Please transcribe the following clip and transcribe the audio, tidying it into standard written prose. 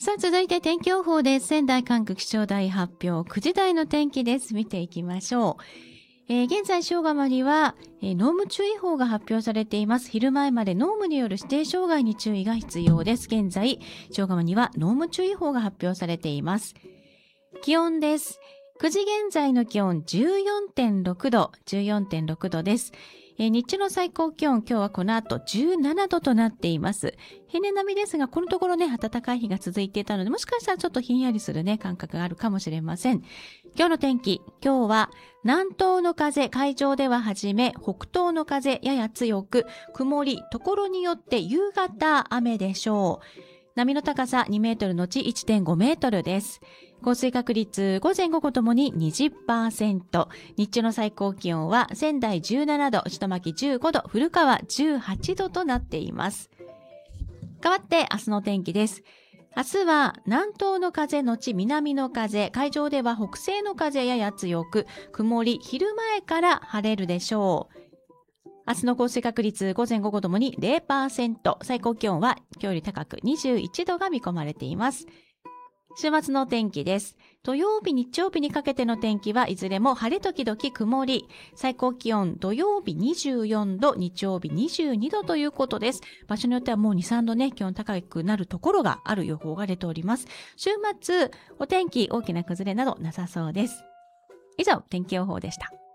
さあ、続いて天気予報です。仙台管区気象台発表、9時台の天気です。見ていきましょう。現在、正釜には、濃霧注意報が発表されています。昼前まで濃霧による指定障害に注意が必要です。現在、正釜には濃霧注意報が発表されています。気温です。9時現在の気温 14.6 度、14.6 度です。日中の最高気温、今日はこの後17度となっています。平年並みですが、このところね、暖かい日が続いていたので、もしかしたらちょっとひんやりするね、感覚があるかもしれません。今日の天気、今日は南東の風、海上でははじめ、北東の風、やや強く、曇り、ところによって夕方、雨でしょう。波の高さ2メートルのち 1.5 メートルです。降水確率午前午後ともに 20%。日中の最高気温は仙台17度、内巻15度、古川18度となっています。変わって明日の天気です。明日は南東の風のち南の風、海上では北西の風やや強く、曇り、昼前から晴れるでしょう。明日の降水確率午前午後ともに 0%、最高気温は今日より高く21度が見込まれています。週末の天気です。土曜日、日曜日にかけての天気はいずれも晴れ時々曇り、最高気温土曜日24度、日曜日22度ということです。場所によってはもう2、3度ね、気温高くなるところがある予報が出ております。週末、お天気大きな崩れなどなさそうです。以上、天気予報でした。